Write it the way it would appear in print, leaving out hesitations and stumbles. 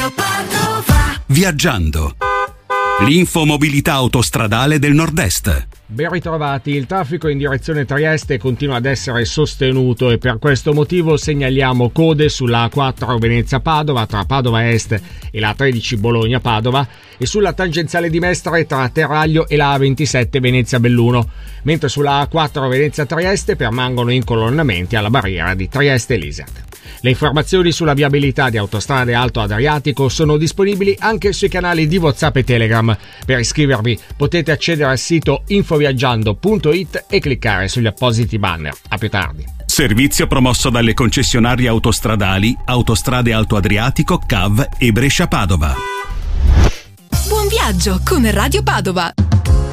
Radio Padova. Viaggiando. L'infomobilità autostradale del Nord-Est. Ben ritrovati, il traffico in direzione Trieste continua ad essere sostenuto e per questo motivo segnaliamo code sulla A4 Venezia-Padova tra Padova Est e la A13 Bologna-Padova e sulla tangenziale di Mestre tra Terraglio e la A27 Venezia-Belluno, mentre sulla A4 Venezia-Trieste permangono incolonnamenti alla barriera di Trieste-Lisert. Le informazioni sulla viabilità di Autostrade Alto Adriatico sono disponibili anche sui canali di WhatsApp e Telegram. Per iscrivervi potete accedere al sito infoviaggiando.it e cliccare sugli appositi banner. A più tardi. Servizio promosso dalle concessionarie autostradali Autostrade Alto Adriatico, CAV e Brescia Padova. Buon viaggio con Radio Padova.